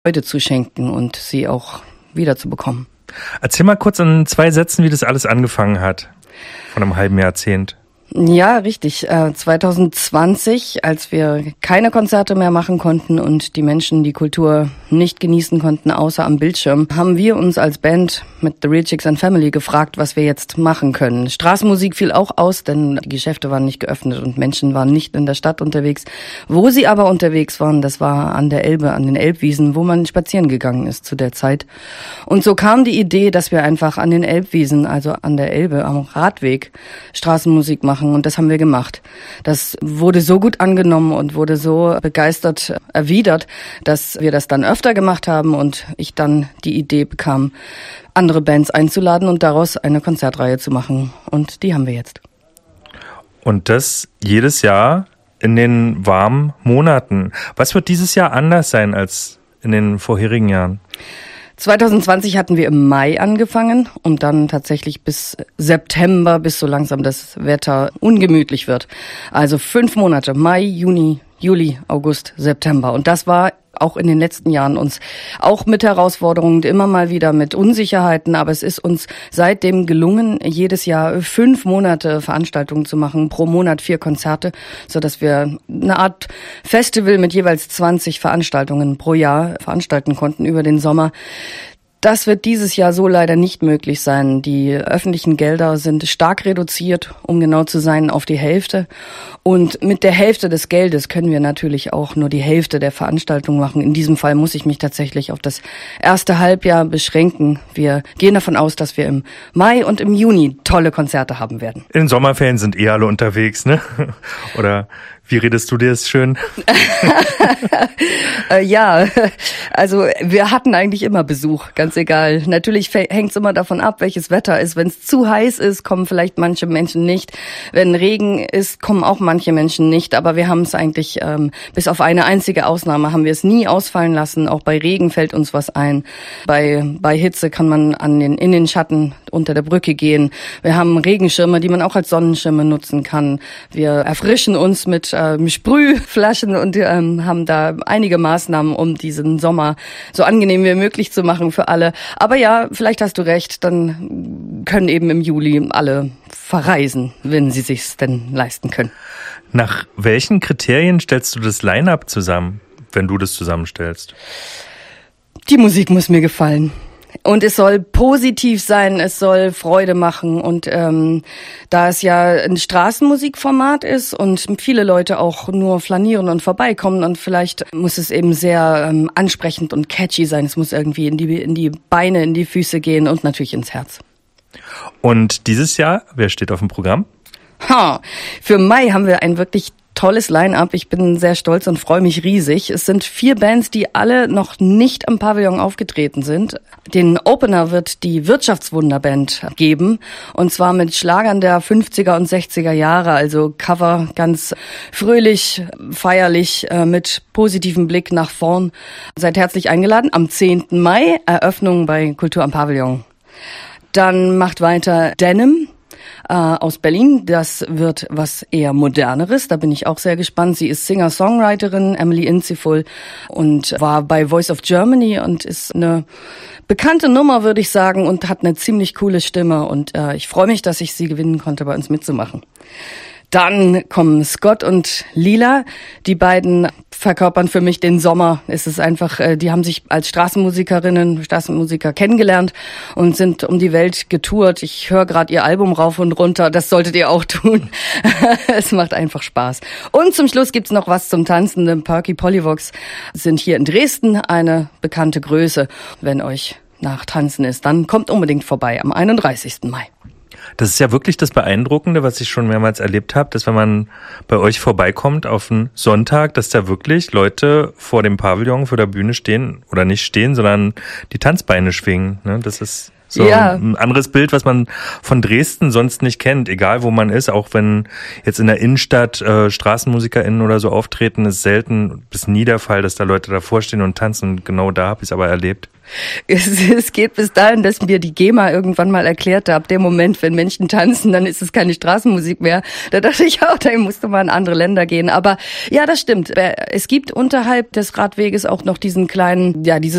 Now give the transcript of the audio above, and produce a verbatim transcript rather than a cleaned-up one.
Freude zu schenken und sie auch wiederzubekommen. Erzähl mal kurz in zwei Sätzen, wie das alles angefangen hat, vor einem halben Jahrzehnt. Ja, richtig. zwanzig zwanzig, als wir keine Konzerte mehr machen konnten und die Menschen die Kultur nicht genießen konnten, außer am Bildschirm, haben wir uns als Band mit The Real Chicks and Family gefragt, was wir jetzt machen können. Straßenmusik fiel auch aus, denn die Geschäfte waren nicht geöffnet und Menschen waren nicht in der Stadt unterwegs. Wo sie aber unterwegs waren, das war an der Elbe, an den Elbwiesen, wo man spazieren gegangen ist zu der Zeit. Und so kam die Idee, dass wir einfach an den Elbwiesen, also an der Elbe, am Radweg, Straßenmusik machen. Und das haben wir gemacht. Das wurde so gut angenommen und wurde so begeistert erwidert, dass wir das dann öfter gemacht haben und ich dann die Idee bekam, andere Bands einzuladen und daraus eine Konzertreihe zu machen. Und die haben wir jetzt. Und das jedes Jahr in den warmen Monaten. Was wird dieses Jahr anders sein als in den vorherigen Jahren? zwanzig zwanzig hatten wir im Mai angefangen und dann tatsächlich bis September, bis so langsam das Wetter ungemütlich wird. Also fünf Monate, Mai, Juni, Juli, August, September. Und das war auch in den letzten Jahren uns auch mit Herausforderungen, immer mal wieder mit Unsicherheiten. Aber es ist uns seitdem gelungen, jedes Jahr fünf Monate Veranstaltungen zu machen, pro Monat vier Konzerte, sodass wir eine Art Festival mit jeweils zwanzig Veranstaltungen pro Jahr veranstalten konnten über den Sommer. Das wird dieses Jahr so leider nicht möglich sein. Die öffentlichen Gelder sind stark reduziert, um genau zu sein, auf die Hälfte. Und mit der Hälfte des Geldes können wir natürlich auch nur die Hälfte der Veranstaltung machen. In diesem Fall muss ich mich tatsächlich auf das erste Halbjahr beschränken. Wir gehen davon aus, dass wir im Mai und im Juni tolle Konzerte haben werden. In den Sommerferien sind eh alle unterwegs, ne? Oder wie redest du dir das schön? äh, ja, also wir hatten eigentlich immer Besuch, ganz egal. Natürlich hängt es immer davon ab, welches Wetter ist. Wenn es zu heiß ist, kommen vielleicht manche Menschen nicht. Wenn Regen ist, kommen auch manche Menschen nicht. Aber wir haben es eigentlich, ähm, bis auf eine einzige Ausnahme, haben wir es nie ausfallen lassen. Auch bei Regen fällt uns was ein. Bei bei Hitze kann man an den in den Schatten unter der Brücke gehen. Wir haben Regenschirme, die man auch als Sonnenschirme nutzen kann. Wir erfrischen uns mit ähm, Sprühflaschen und ähm, haben da einige Maßnahmen, um diesen Sommer so angenehm wie möglich zu machen für alle. Aber ja, vielleicht hast du recht, dann können eben im Juli alle verreisen, wenn sie sich's denn leisten können. Nach welchen Kriterien stellst du das Line-Up zusammen, wenn du das zusammenstellst? Die Musik muss mir gefallen. Und es soll positiv sein, es soll Freude machen. Und ähm, da es ja ein Straßenmusikformat ist und viele Leute auch nur flanieren und vorbeikommen und vielleicht muss es eben sehr ähm, ansprechend und catchy sein. Es muss irgendwie in die in die Beine, in die Füße gehen und natürlich ins Herz. Und dieses Jahr, wer steht auf dem Programm? Ha, für Mai haben wir ein wirklich tolles Line-Up. Ich bin sehr stolz und freue mich riesig. Es sind vier Bands, die alle noch nicht am Pavillon aufgetreten sind. Den Opener wird die Wirtschaftswunderband geben. Und zwar mit Schlagern der fünfziger und sechziger Jahre. Also Cover ganz fröhlich, feierlich, mit positivem Blick nach vorn. Seid herzlich eingeladen. Am zehnten Mai Eröffnung bei Kultur am Pavillon. Dann macht weiter Denim aus Berlin. Das wird was eher Moderneres. Da bin ich auch sehr gespannt. Sie ist Singer-Songwriterin, Emily Inziful, und war bei Voice of Germany und ist eine bekannte Nummer, würde ich sagen, und hat eine ziemlich coole Stimme. Und äh, ich freue mich, dass ich sie gewinnen konnte, bei uns mitzumachen. Dann kommen Scott und Lila. Die beiden verkörpern für mich den Sommer. Es ist einfach, die haben sich als Straßenmusikerinnen, Straßenmusiker kennengelernt und sind um die Welt getourt. Ich höre gerade ihr Album rauf und runter. Das solltet ihr auch tun. Es macht einfach Spaß. Und zum Schluss gibt's noch was zum Tanzen. Die Perky Polyvox sind hier in Dresden eine bekannte Größe. Wenn euch nach Tanzen ist, dann kommt unbedingt vorbei am einunddreißigsten Mai. Das ist ja wirklich das Beeindruckende, was ich schon mehrmals erlebt habe, dass wenn man bei euch vorbeikommt auf einen Sonntag, dass da wirklich Leute vor dem Pavillon, vor der Bühne stehen oder nicht stehen, sondern die Tanzbeine schwingen. Das ist so ja ein anderes Bild, was man von Dresden sonst nicht kennt, egal wo man ist. Auch wenn jetzt in der Innenstadt äh, StraßenmusikerInnen oder so auftreten, ist selten bis nie der Fall, dass da Leute davor stehen und tanzen. Und genau da habe ich es aber erlebt. Es, es geht bis dahin, dass mir die GEMA irgendwann mal erklärte, ab dem Moment, wenn Menschen tanzen, dann ist es keine Straßenmusik mehr. Da dachte ich auch, da musste man in andere Länder gehen. Aber ja, das stimmt. Es gibt unterhalb des Radweges auch noch diesen kleinen, ja, dieses